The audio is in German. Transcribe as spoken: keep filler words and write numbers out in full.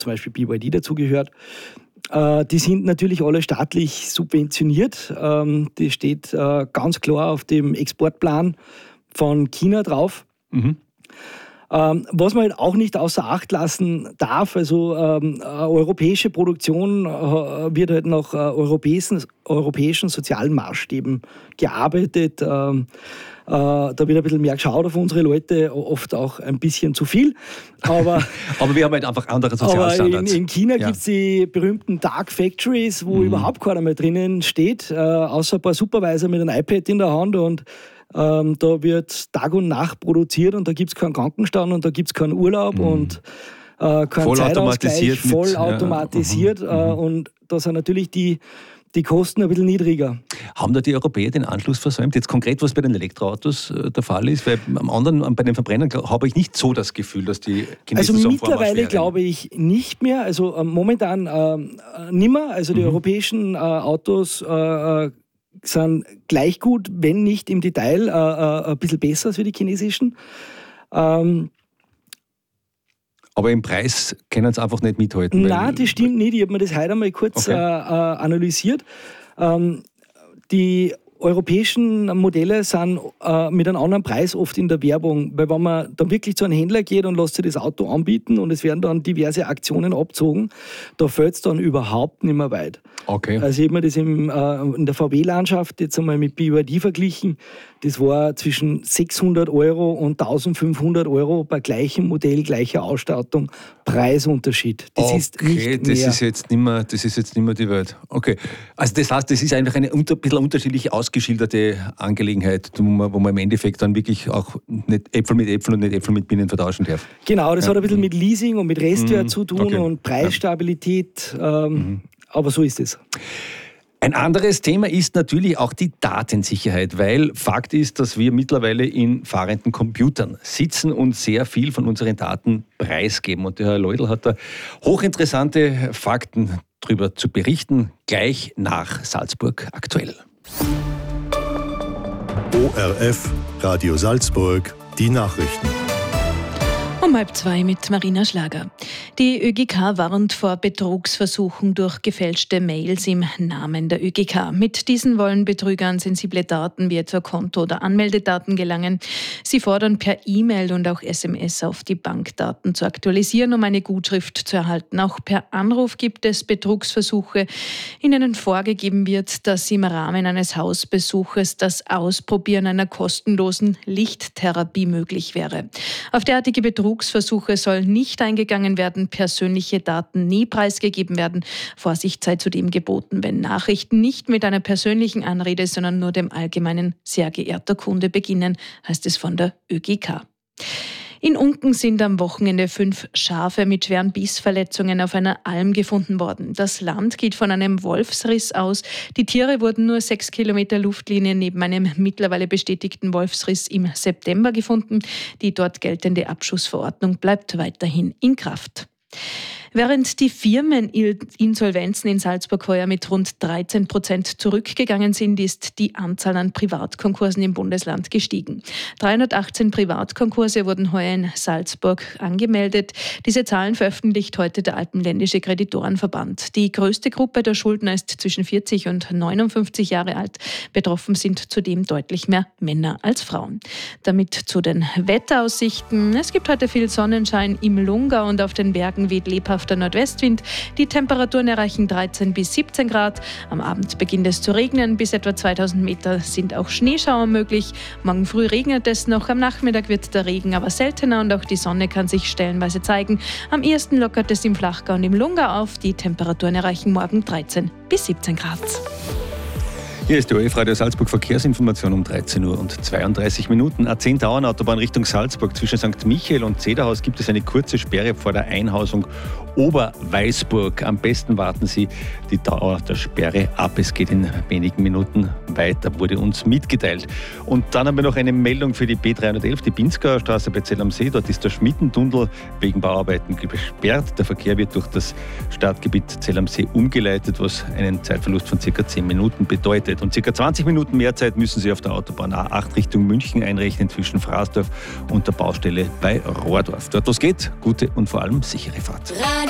zum Beispiel B Y D dazugehört. Äh, die sind natürlich alle staatlich subventioniert. Ähm, die steht äh, ganz klar auf dem Exportplan von China drauf. Mhm. Ähm, was man halt auch nicht außer Acht lassen darf, also ähm, äh, europäische Produktion äh, wird halt nach äh, europäischen, europäischen sozialen Maßstäben gearbeitet. Ähm, äh, da wird ein bisschen mehr geschaut auf unsere Leute, oft auch ein bisschen zu viel. Aber, aber wir haben halt einfach andere Sozialstandards. Aber in, in China ja. gibt es die berühmten Dark Factories, wo mhm. überhaupt keiner mehr drinnen steht, äh, außer ein paar Supervisor mit einem iPad in der Hand und Ähm, da wird Tag und Nacht produziert und da gibt es keinen Krankenstand und da gibt es keinen Urlaub mhm. und äh, keinen Zeitausgleich, voll automatisiert. Ja. Mhm. Äh, und da sind natürlich die, die Kosten ein bisschen niedriger. Haben da die Europäer den Anschluss versäumt? Jetzt konkret, was bei den Elektroautos äh, der Fall ist, weil am anderen, bei den Verbrennern habe ich nicht so das Gefühl, dass die Chinesen Also mittlerweile glaube ich nicht mehr, also äh, momentan äh, nimmer, also die mhm. europäischen äh, Autos äh, sind gleich gut, wenn nicht im Detail äh, äh, ein bisschen besser als die chinesischen. Ähm, Aber im Preis können sie einfach nicht mithalten. Nein, das stimmt nicht. Ich habe mir das heute einmal kurz okay. äh, äh, analysiert. Ähm, die europäischen Modelle sind äh, mit einem anderen Preis oft in der Werbung, weil wenn man dann wirklich zu einem Händler geht und lässt sich das Auto anbieten und es werden dann diverse Aktionen abgezogen, da fällt es dann überhaupt nicht mehr weit. Okay. Also ich habe mir das im, äh, in der V W-Landschaft jetzt einmal mit B Y D verglichen. Das war zwischen sechshundert Euro und eintausendfünfhundert Euro bei gleichem Modell, gleicher Ausstattung, Preisunterschied. Das okay, ist nicht mehr. Das ist jetzt nicht mehr, das ist jetzt nicht mehr die Welt. Okay. Also das heißt, das ist einfach eine unter, bisschen unterschiedlich ausgeschilderte Angelegenheit, wo man, wo man im Endeffekt dann wirklich auch nicht Äpfel mit Äpfeln und nicht Äpfel mit Birnen vertauschen darf. Genau, das ja. hat ein bisschen mit Leasing und mit Restwert mhm. zu tun okay. und Preisstabilität. Ähm, mhm. Aber so ist es. Ein anderes Thema ist natürlich auch die Datensicherheit, weil Fakt ist, dass wir mittlerweile in fahrenden Computern sitzen und sehr viel von unseren Daten preisgeben. Und der Herr Leudl hat da hochinteressante Fakten darüber zu berichten, gleich nach Salzburg aktuell. O R F, Radio Salzburg, die Nachrichten. Um halb zwei mit Marina Schlager. Die Ö G K warnt vor Betrugsversuchen durch gefälschte Mails im Namen der Ö G K. Mit diesen wollen Betrüger an sensible Daten wie etwa Konto- oder Anmeldedaten gelangen. Sie fordern per E-Mail und auch S M S auf die Bankdaten zu aktualisieren, um eine Gutschrift zu erhalten. Auch per Anruf gibt es Betrugsversuche, in denen vorgegeben wird, dass im Rahmen eines Hausbesuches das Ausprobieren einer kostenlosen Lichttherapie möglich wäre. Auf derartige Betrugsversuche Betrugsversuche soll nicht eingegangen werden, persönliche Daten nie preisgegeben werden. Vorsicht sei zudem geboten, wenn Nachrichten nicht mit einer persönlichen Anrede, sondern nur dem allgemeinen „Sehr geehrter Kunde" beginnen, heißt es von der Ö G K. In Unken sind am Wochenende fünf Schafe mit schweren Bissverletzungen auf einer Alm gefunden worden. Das Land geht von einem Wolfsriss aus. Die Tiere wurden nur sechs Kilometer Luftlinie neben einem mittlerweile bestätigten Wolfsriss im September gefunden. Die dort geltende Abschussverordnung bleibt weiterhin in Kraft. Während die Firmeninsolvenzen in Salzburg heuer mit rund dreizehn Prozent zurückgegangen sind, ist die Anzahl an Privatkonkursen im Bundesland gestiegen. dreihundertachtzehn Privatkonkurse wurden heuer in Salzburg angemeldet. Diese Zahlen veröffentlicht heute der Alpenländische Kreditorenverband. Die größte Gruppe der Schuldner ist zwischen vierzig und neunundfünfzig Jahre alt. Betroffen sind zudem deutlich mehr Männer als Frauen. Damit zu den Wetteraussichten. Es gibt heute viel Sonnenschein im Lungau und auf den Bergen weht lebhaft der Nordwestwind. Die Temperaturen erreichen dreizehn bis siebzehn Grad. Am Abend beginnt es zu regnen. Bis etwa zweitausend Meter sind auch Schneeschauer möglich. Morgen früh regnet es noch. Am Nachmittag wird der Regen aber seltener und auch die Sonne kann sich stellenweise zeigen. Am ehesten lockert es im Flachgau und im Lungau auf. Die Temperaturen erreichen morgen dreizehn bis siebzehn Grad. Hier ist die O R F Radio Salzburg Verkehrsinformation um dreizehn Uhr und zweiunddreißig Minuten. A zehn Dauernautobahn Richtung Salzburg. Zwischen Sankt Michael und Zederhaus gibt es eine kurze Sperre vor der Einhausung Oberweißburg. Am besten warten Sie die Dauer der Sperre ab. Es geht in wenigen Minuten weiter, wurde uns mitgeteilt. Und dann haben wir noch eine Meldung für die B dreihundertelf, die Pinzgauer Straße bei Zell am See. Dort ist der Schmittentunnel wegen Bauarbeiten gesperrt. Der Verkehr wird durch das Stadtgebiet Zell am See umgeleitet, was einen Zeitverlust von ca. zehn Minuten bedeutet. Und ca. zwanzig Minuten mehr Zeit müssen Sie auf der Autobahn A acht Richtung München einrechnen, zwischen Fraßdorf und der Baustelle bei Rohrdorf. Dort, wo es geht, gute und vor allem sichere Fahrt.